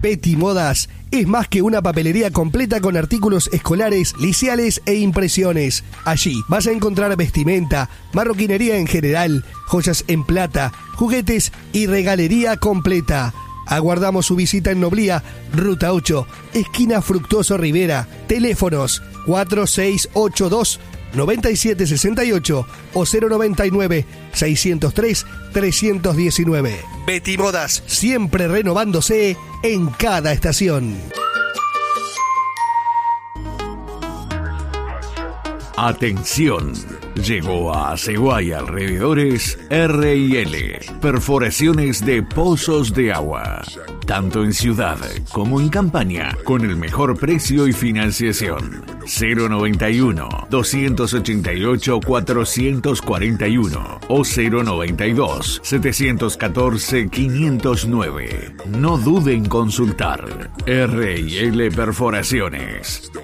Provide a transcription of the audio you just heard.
Betty Modas es más que una papelería completa con artículos escolares, liceales e impresiones. Allí vas a encontrar vestimenta, marroquinería en general, joyas en plata, juguetes y regalería completa. Aguardamos su visita en Noblía, Ruta 8, esquina Fructuoso Rivera. Teléfonos 4682-9768 o 099-603-319. Betty Modas, siempre renovándose en cada estación. Atención, llegó a Ceguá y alrededores R&L, perforaciones de pozos de agua, tanto en ciudad como en campaña, con el mejor precio y financiación. 091-288-441 o 092-714-509. No duden en consultar. R&L Perforaciones.